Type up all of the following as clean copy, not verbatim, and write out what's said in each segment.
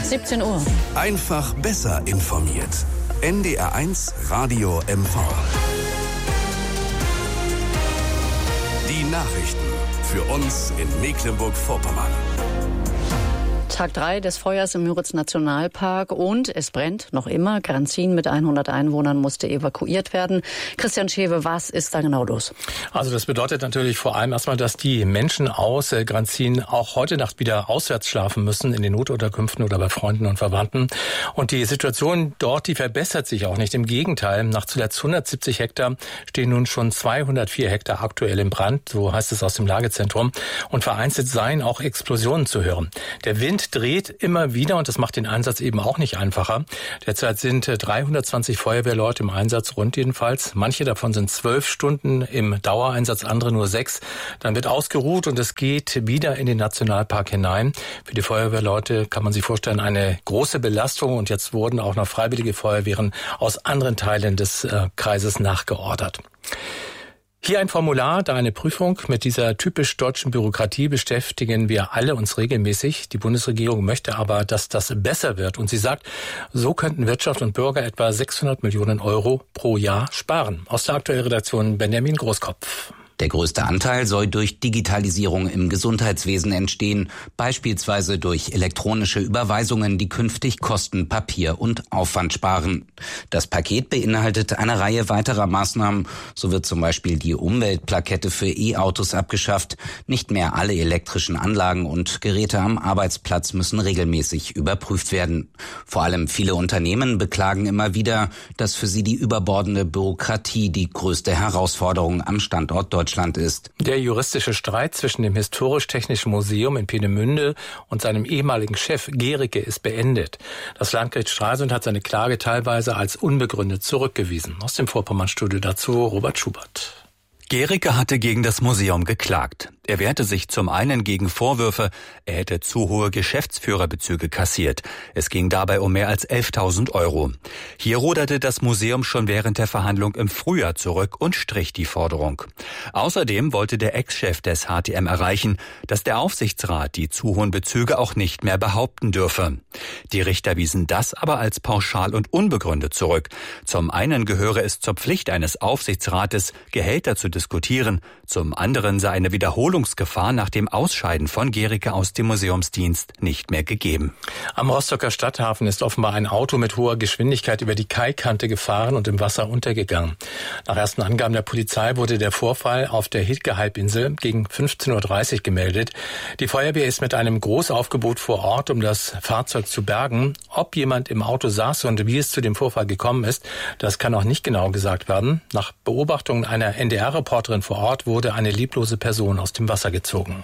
17 Uhr. Einfach besser informiert. NDR1 Radio MV. Die Nachrichten für uns in Mecklenburg-Vorpommern. Tag 3 des Feuers im Müritz-Nationalpark und es brennt noch immer. Granzin mit 100 Einwohnern musste evakuiert werden. Christian Schewe, was ist da genau los? Also das bedeutet natürlich vor allem erstmal, dass die Menschen aus Granzin auch heute Nacht wieder auswärts schlafen müssen, in den Notunterkünften oder bei Freunden und Verwandten. Und die Situation dort, die verbessert sich auch nicht. Im Gegenteil, nach zuletzt 170 Hektar stehen nun schon 204 Hektar aktuell im Brand, so heißt es aus dem Lagezentrum. Und vereinzelt seien auch Explosionen zu hören. Der Wind dreht immer wieder und das macht den Einsatz eben auch nicht einfacher. Derzeit sind 320 Feuerwehrleute im Einsatz, rund jedenfalls. Manche davon sind 12 Stunden im Dauereinsatz, andere nur 6. Dann wird ausgeruht und es geht wieder in den Nationalpark hinein. Für die Feuerwehrleute kann man sich vorstellen, eine große Belastung und jetzt wurden auch noch freiwillige Feuerwehren aus anderen Teilen des Kreises nachgeordert. Hier ein Formular, da eine Prüfung. Mit dieser typisch deutschen Bürokratie beschäftigen wir alle uns regelmäßig. Die Bundesregierung möchte aber, dass das besser wird. Und sie sagt, so könnten Wirtschaft und Bürger etwa 600 Millionen Euro pro Jahr sparen. Aus der aktuellen Redaktion Benjamin Großkopf. Der größte Anteil soll durch Digitalisierung im Gesundheitswesen entstehen, beispielsweise durch elektronische Überweisungen, die künftig Kosten, Papier und Aufwand sparen. Das Paket beinhaltet eine Reihe weiterer Maßnahmen. So wird zum Beispiel die Umweltplakette für E-Autos abgeschafft. Nicht mehr alle elektrischen Anlagen und Geräte am Arbeitsplatz müssen regelmäßig überprüft werden. Vor allem viele Unternehmen beklagen immer wieder, dass für sie die überbordende Bürokratie die größte Herausforderung am Standort Deutschland ist. Der juristische Streit zwischen dem Historisch-Technischen Museum in Peenemünde und seinem ehemaligen Chef Gericke ist beendet. Das Landgericht Stralsund hat seine Klage teilweise als unbegründet zurückgewiesen. Aus dem Vorpommernstudio dazu Robert Schubert. Gericke hatte gegen das Museum geklagt. Er wehrte sich zum einen gegen Vorwürfe, er hätte zu hohe Geschäftsführerbezüge kassiert. Es ging dabei um mehr als 11.000 Euro. Hier ruderte das Museum schon während der Verhandlung im Frühjahr zurück und strich die Forderung. Außerdem wollte der Ex-Chef des HTM erreichen, dass der Aufsichtsrat die zu hohen Bezüge auch nicht mehr behaupten dürfe. Die Richter wiesen das aber als pauschal und unbegründet zurück. Zum einen gehöre es zur Pflicht eines Aufsichtsrates, Gehälter zu diskutieren. Zum anderen sei eine Wiederholungsgefahr nach dem Ausscheiden von Gericke aus dem Museumsdienst nicht mehr gegeben. Am Rostocker Stadthafen ist offenbar ein Auto mit hoher Geschwindigkeit über die Kaikante gefahren und im Wasser untergegangen. Nach ersten Angaben der Polizei wurde der Vorfall auf der Hidke-Halbinsel gegen 15.30 Uhr gemeldet. Die Feuerwehr ist mit einem Großaufgebot vor Ort, um das Fahrzeug zu bergen. Ob jemand im Auto saß und wie es zu dem Vorfall gekommen ist, das kann auch nicht genau gesagt werden. Nach Beobachtungen einer NDR-Reporterin vor Ort wurde eine leblose Person aus dem Wasser gezogen.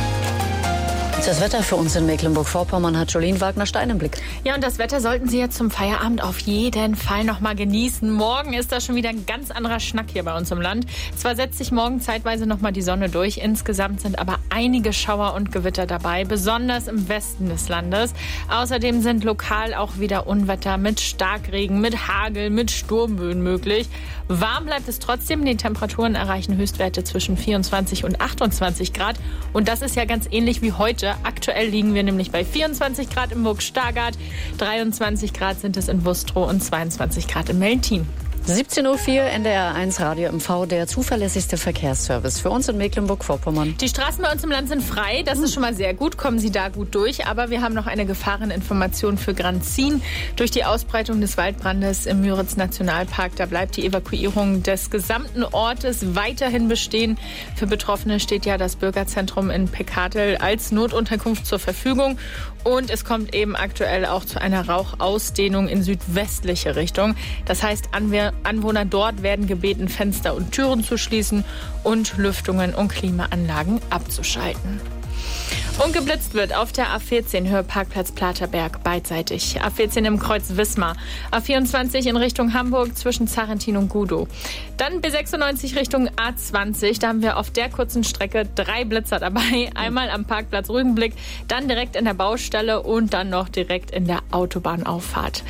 Das Wetter für uns in Mecklenburg-Vorpommern hat Jolene Wagner-Stein im Blick. Ja, und das Wetter sollten Sie jetzt zum Feierabend auf jeden Fall noch mal genießen. Morgen ist da schon wieder ein ganz anderer Schnack hier bei uns im Land. Zwar setzt sich morgen zeitweise noch mal die Sonne durch, insgesamt sind aber einige Schauer und Gewitter dabei, besonders im Westen des Landes. Außerdem sind lokal auch wieder Unwetter mit Starkregen, mit Hagel, mit Sturmböen möglich. Warm bleibt es trotzdem, die Temperaturen erreichen Höchstwerte zwischen 24 und 28 Grad. Und das ist ja ganz ähnlich wie heute. Aktuell liegen wir nämlich bei 24 Grad im Burg-Stargard, 23 Grad sind es in Wustrow und 22 Grad in Meltin. 17.04 Uhr, NDR1 Radio MV, der zuverlässigste Verkehrsservice für uns in Mecklenburg-Vorpommern. Die Straßen bei uns im Land sind frei, das ist schon mal sehr gut, kommen Sie da gut durch. Aber wir haben noch eine Gefahreninformation für Granzin. Durch die Ausbreitung des Waldbrandes im Müritz-Nationalpark, da bleibt die Evakuierung des gesamten Ortes weiterhin bestehen. Für Betroffene steht ja das Bürgerzentrum in Peckatel als Notunterkunft zur Verfügung. Und es kommt eben aktuell auch zu einer Rauchausdehnung in südwestliche Richtung. Das heißt, Anwohner dort werden gebeten, Fenster und Türen zu schließen und Lüftungen und Klimaanlagen abzuschalten. Und geblitzt wird auf der A14 Höhe Parkplatz Platerberg beidseitig. A14 im Kreuz Wismar. A24 in Richtung Hamburg zwischen Zarentin und Gudow. Dann B96 Richtung A20. Da haben wir auf der kurzen Strecke 3 Blitzer dabei. Einmal am Parkplatz Rügenblick, dann direkt in der Baustelle und dann noch direkt in der Autobahnauffahrt.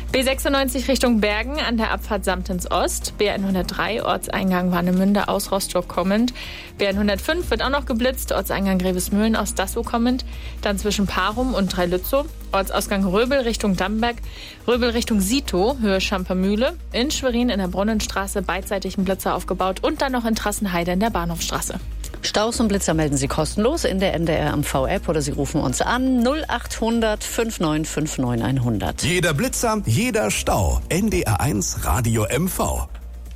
B96 Richtung Bergen an der Abfahrt Samtens Ost. B103 Ortseingang Warnemünde aus Rostock kommend. B105 wird auch noch geblitzt, Ortseingang Grevesmühlen aus Dassow kommend. Dann zwischen Parum und Dreilützow. Ortsausgang Röbel Richtung Dammberg. Röbel Richtung Sito, Höhe Schampermühle. In Schwerin in der Brunnenstraße beidseitig ein Blitzer aufgebaut. Und dann noch in Trassenheide in der Bahnhofstraße. Staus und Blitzer melden Sie kostenlos in der NDR MV-App oder Sie rufen uns an 0800 5959 100. Jeder Blitzer, jeder Stau. NDR1 Radio MV.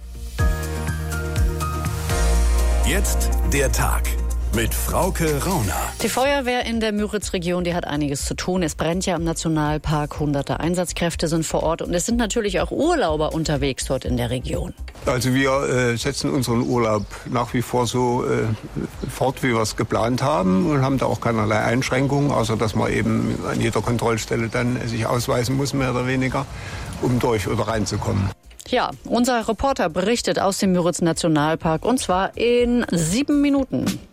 Jetzt der Tag mit Frauke Rauner. Die Feuerwehr in der Müritz-Region, die hat einiges zu tun. Es brennt ja im Nationalpark, hunderte Einsatzkräfte sind vor Ort und es sind natürlich auch Urlauber unterwegs dort in der Region. Also wir setzen unseren Urlaub nach wie vor so fort, wie wir es geplant haben und haben da auch keinerlei Einschränkungen, außer dass man eben an jeder Kontrollstelle dann sich ausweisen muss, mehr oder weniger, um durch oder reinzukommen. Ja, unser Reporter berichtet aus dem Müritz-Nationalpark und zwar in 7 Minuten.